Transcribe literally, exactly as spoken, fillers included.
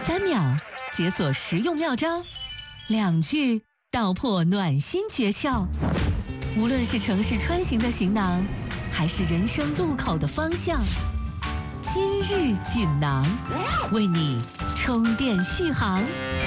三秒解锁实用妙招，两句道破暖心诀窍。无论是城市穿行的行囊，还是人生路口的方向，今日锦囊为你充电续航。